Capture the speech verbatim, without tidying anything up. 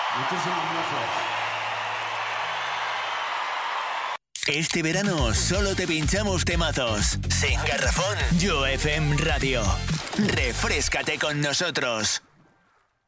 Muchísimas gracias. Este verano solo te pinchamos temazos. Sin garrafón, Yo F M Radio. Refréscate con nosotros.